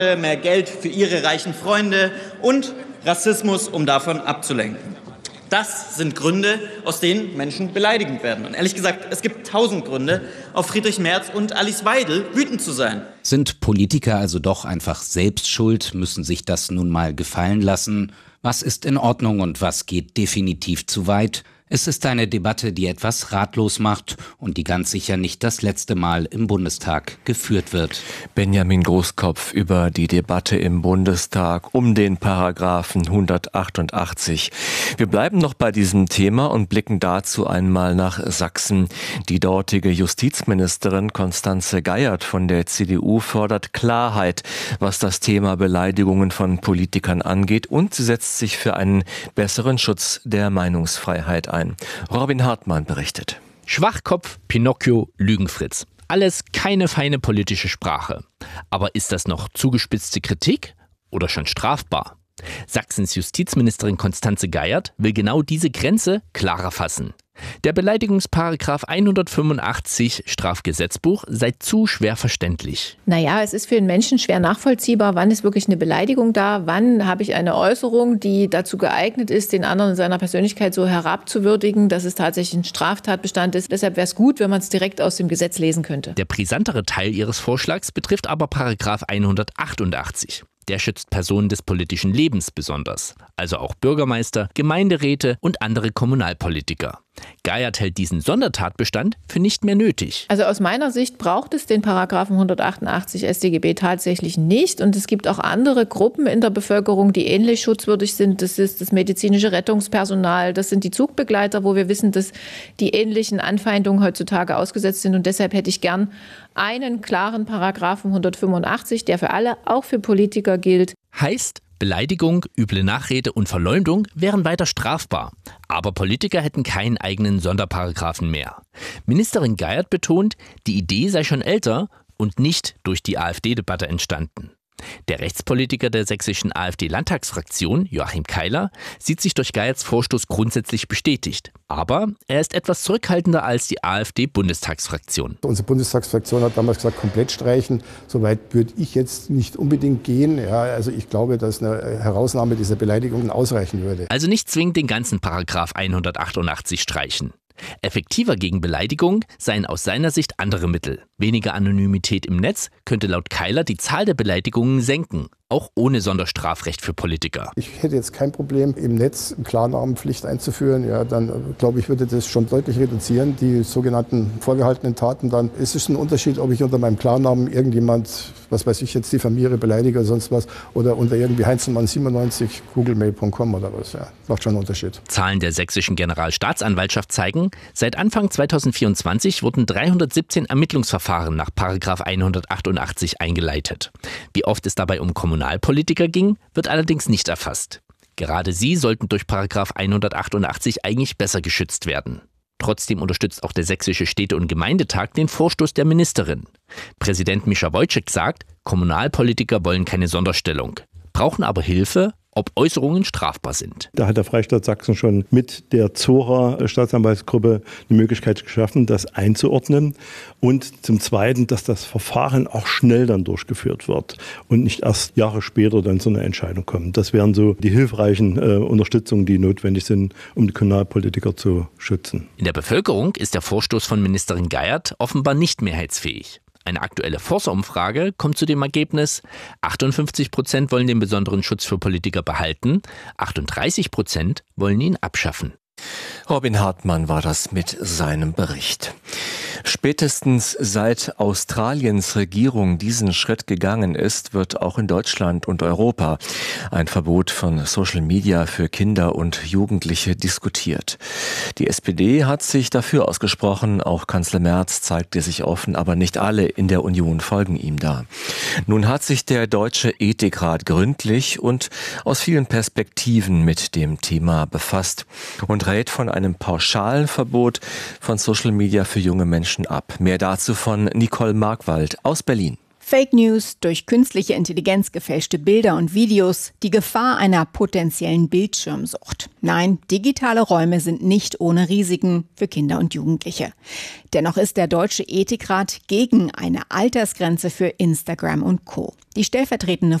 mehr Geld für ihre reichen Freunde und Rassismus, um davon abzulenken. Das sind Gründe, aus denen Menschen beleidigend werden. Und ehrlich gesagt, es gibt 1000 Gründe, auf Friedrich Merz und Alice Weidel wütend zu sein. Sind Politiker also doch einfach selbst schuld, müssen sich das nun mal gefallen lassen? Was ist in Ordnung und was geht definitiv zu weit? Es ist eine Debatte, die etwas ratlos macht und die ganz sicher nicht das letzte Mal im Bundestag geführt wird. Benjamin Großkopf über die Debatte im Bundestag um den Paragraphen 188. Wir bleiben noch bei diesem Thema und blicken dazu einmal nach Sachsen. Die dortige Justizministerin Constanze Geiert von der CDU fordert Klarheit, was das Thema Beleidigungen von Politikern angeht, und sie setzt sich für einen besseren Schutz der Meinungsfreiheit ein. Robin Hartmann berichtet. Schwachkopf, Pinocchio, Lügenfritz. Alles keine feine politische Sprache. Aber ist das noch zugespitzte Kritik oder schon strafbar? Sachsens Justizministerin Constanze Geiert will genau diese Grenze klarer fassen. Der Beleidigungsparagraph 185 Strafgesetzbuch sei zu schwer verständlich. Naja, es ist für den Menschen schwer nachvollziehbar, wann ist wirklich eine Beleidigung da, wann habe ich eine Äußerung, die dazu geeignet ist, den anderen in seiner Persönlichkeit so herabzuwürdigen, dass es tatsächlich ein Straftatbestand ist. Deshalb wäre es gut, wenn man es direkt aus dem Gesetz lesen könnte. Der brisantere Teil ihres Vorschlags betrifft aber Paragraph 188. Der schützt Personen des politischen Lebens besonders, also auch Bürgermeister, Gemeinderäte und andere Kommunalpolitiker. Geiert hält diesen Sondertatbestand für nicht mehr nötig. Also aus meiner Sicht braucht es den Paragraphen 188 StGB tatsächlich nicht. Und es gibt auch andere Gruppen in der Bevölkerung, die ähnlich schutzwürdig sind. Das ist das medizinische Rettungspersonal, das sind die Zugbegleiter, wo wir wissen, dass die ähnlichen Anfeindungen heutzutage ausgesetzt sind. Und deshalb hätte ich gern einen klaren Paragraphen 185, der für alle, auch für Politiker gilt. Heißt, Beleidigung, üble Nachrede und Verleumdung wären weiter strafbar. Aber Politiker hätten keinen eigenen Sonderparagraphen mehr. Ministerin Geiert betont, die Idee sei schon älter und nicht durch die AfD-Debatte entstanden. Der Rechtspolitiker der sächsischen AfD-Landtagsfraktion, Joachim Keiler, sieht sich durch Geierts Vorstoß grundsätzlich bestätigt. Aber er ist etwas zurückhaltender als die AfD-Bundestagsfraktion. Unsere Bundestagsfraktion hat damals gesagt, komplett streichen. Soweit würde ich jetzt nicht unbedingt gehen. Ja, also ich glaube, dass eine Herausnahme dieser Beleidigungen ausreichen würde. Also nicht zwingend den ganzen Paragraph 188 streichen. Effektiver gegen Beleidigung seien aus seiner Sicht andere Mittel. Weniger Anonymität im Netz könnte laut Keiler die Zahl der Beleidigungen senken, auch ohne Sonderstrafrecht für Politiker. Ich hätte jetzt kein Problem, im Netz eine Klarnamenpflicht einzuführen. Ja, dann glaube ich, würde das schon deutlich reduzieren, die sogenannten vorgehaltenen Taten. Dann ist es ein Unterschied, ob ich unter meinem Klarnamen irgendjemand, was weiß ich jetzt, diffamiere, beleidige oder sonst was, oder unter irgendwie Heinzelmann97, googlemail.com oder was. Ja, macht schon einen Unterschied. Zahlen der sächsischen Generalstaatsanwaltschaft zeigen, seit Anfang 2024 wurden 317 Ermittlungsverfahren nach Paragraph 188 eingeleitet. Wie oft es dabei um Kommunalpolitiker ging, wird allerdings nicht erfasst. Gerade sie sollten durch Paragraph 188 eigentlich besser geschützt werden. Trotzdem unterstützt auch der Sächsische Städte- und Gemeindetag den Vorstoß der Ministerin. Präsident Mischa Wojcik sagt, Kommunalpolitiker wollen keine Sonderstellung, brauchen aber Hilfe, ob Äußerungen strafbar sind. Da hat der Freistaat Sachsen schon mit der Zora Staatsanwaltsgruppe eine Möglichkeit geschaffen, das einzuordnen. Und zum Zweiten, dass das Verfahren auch schnell dann durchgeführt wird und nicht erst Jahre später dann zu einer Entscheidung kommt. Das wären so die hilfreichen Unterstützungen, die notwendig sind, um die Kommunalpolitiker zu schützen. In der Bevölkerung ist der Vorstoß von Ministerin Geiert offenbar nicht mehrheitsfähig. Eine aktuelle Forsa-Umfrage kommt zu dem Ergebnis, 58% wollen den besonderen Schutz für Politiker behalten, 38% wollen ihn abschaffen. Robin Hartmann war das mit seinem Bericht. Spätestens seit Australiens Regierung diesen Schritt gegangen ist, wird auch in Deutschland und Europa ein Verbot von Social Media für Kinder und Jugendliche diskutiert. Die SPD hat sich dafür ausgesprochen, auch Kanzler Merz zeigte sich offen, aber nicht alle in der Union folgen ihm da. Nun hat sich der Deutsche Ethikrat gründlich und aus vielen Perspektiven mit dem Thema befasst und rät von einem pauschalen Verbot von Social Media für junge Menschen ab. Mehr dazu von Nicole Markwald aus Berlin. Fake News, durch künstliche Intelligenz gefälschte Bilder und Videos, die Gefahr einer potenziellen Bildschirmsucht. Nein, digitale Räume sind nicht ohne Risiken für Kinder und Jugendliche. Dennoch ist der Deutsche Ethikrat gegen eine Altersgrenze für Instagram und Co. Die stellvertretende